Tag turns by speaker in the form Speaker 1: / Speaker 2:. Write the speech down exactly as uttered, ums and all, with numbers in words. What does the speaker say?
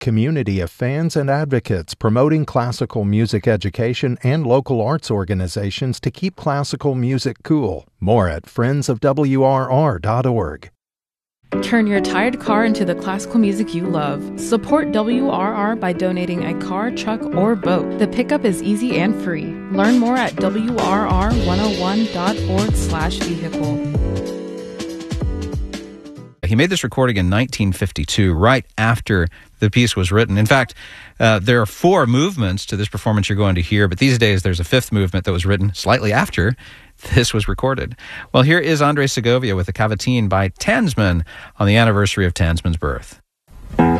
Speaker 1: community of fans and advocates promoting classical music education and local arts organizations to keep classical music cool. More at friends of W R R dot org.
Speaker 2: Turn your tired car into the classical music you love. Support W R R by donating a car, truck, or boat. The pickup is easy and free. Learn more at W R R one oh one dot org slash vehicle.
Speaker 3: He made this recording in nineteen fifty-two, right after the piece was written. In fact, uh, there are four movements to this performance you're going to hear, but these days there's a fifth movement that was written slightly after this was recorded. Well, here is Andre Segovia with a Cavatine by Tansman on the anniversary of Tansman's birth.